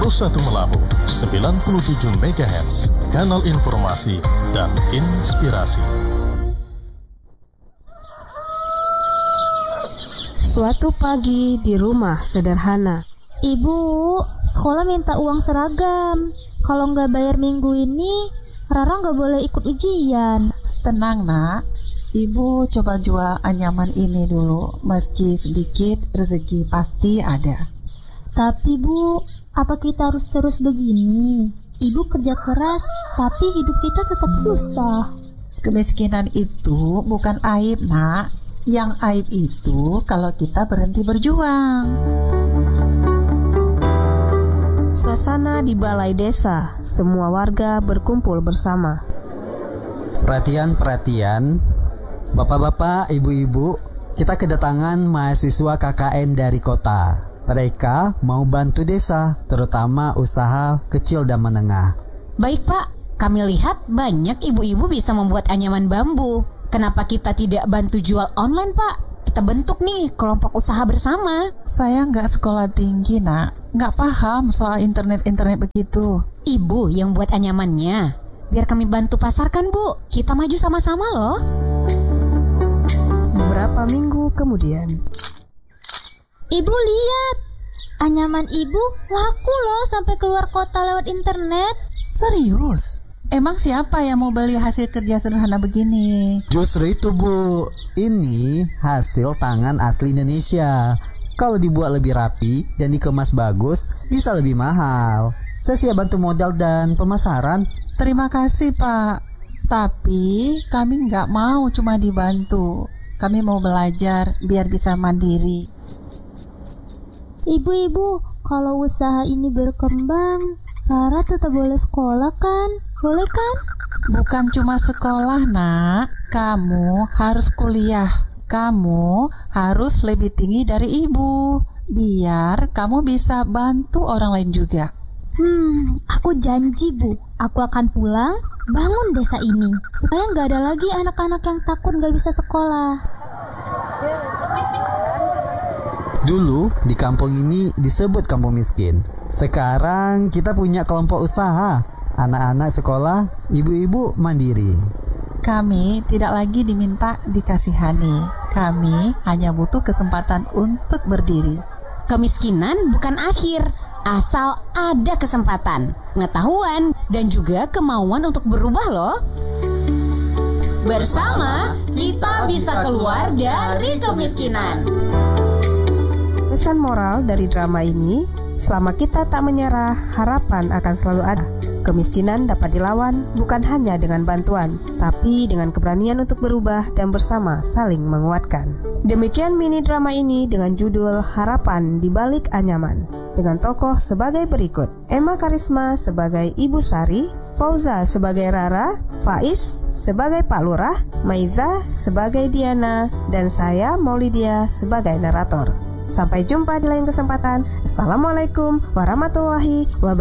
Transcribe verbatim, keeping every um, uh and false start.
satu Melabu, sembilan puluh tujuh megahertz, kanal informasi dan inspirasi. Suatu pagi di rumah sederhana. Ibu, sekolah minta uang seragam. Kalau nggak bayar minggu ini, Rara nggak boleh ikut ujian. Tenang nak, Ibu coba jual anyaman ini dulu. Meski sedikit, rezeki pasti ada. Tapi Bu, apa kita harus terus begini? Ibu kerja keras, tapi hidup kita tetap susah. Kemiskinan itu bukan aib nak. Yang aib itu kalau kita berhenti berjuang. Suasana di balai desa, semua warga berkumpul bersama. Perhatian-perhatian, bapak-bapak, ibu-ibu, kita kedatangan mahasiswa K K N dari kota. Mereka mau bantu desa, terutama usaha kecil dan menengah. Baik Pak, kami lihat banyak ibu-ibu bisa membuat anyaman bambu. Kenapa kita tidak bantu jual online Pak? Kita bentuk nih kelompok usaha bersama. Saya nggak sekolah tinggi nak, nggak paham soal internet-internet begitu. Ibu yang buat anyamannya. Biar kami bantu pasarkan Bu. Kita maju sama-sama loh. Beberapa minggu kemudian. Ibu lihat, anyaman ibu laku loh sampai keluar kota lewat internet. Serius? Emang siapa yang mau beli hasil kerja sederhana begini? Justru itu Bu, ini hasil tangan asli Indonesia. Kalau dibuat lebih rapi dan dikemas bagus, bisa lebih mahal. Saya siap bantu modal dan pemasaran. Terima kasih Pak. Tapi kami nggak mau cuma dibantu. Kami mau belajar biar bisa mandiri. Ibu-ibu, kalau usaha ini berkembang, Rara tetap boleh sekolah kan? Boleh kan? Bukan cuma sekolah nak, kamu harus kuliah. Kamu harus lebih tinggi dari ibu, biar kamu bisa bantu orang lain juga. Hmm, aku janji Bu, aku akan pulang, bangun desa ini, supaya nggak ada lagi anak-anak yang takut nggak bisa sekolah. Dulu di kampung ini disebut kampung miskin. Sekarang kita punya kelompok usaha. Anak-anak sekolah, ibu-ibu mandiri. Kami tidak lagi diminta dikasihani. Kami hanya butuh kesempatan untuk berdiri. Kemiskinan bukan akhir, asal ada kesempatan, pengetahuan, dan juga kemauan untuk berubah loh. Bersama, kita bisa keluar dari kemiskinan. Pesan moral dari drama ini, selama kita tak menyerah, harapan akan selalu ada. Kemiskinan dapat dilawan bukan hanya dengan bantuan, tapi dengan keberanian untuk berubah dan bersama saling menguatkan. Demikian mini drama ini dengan judul Harapan di Balik Anyaman, dengan tokoh sebagai berikut: Emma Karisma sebagai Ibu Sari, Fauza sebagai Rara, Faiz sebagai Pak Lurah, Maiza sebagai Diana, dan saya Maulidia sebagai narator. Sampai jumpa di lain kesempatan. Assalamualaikum warahmatullahi wabarakatuh.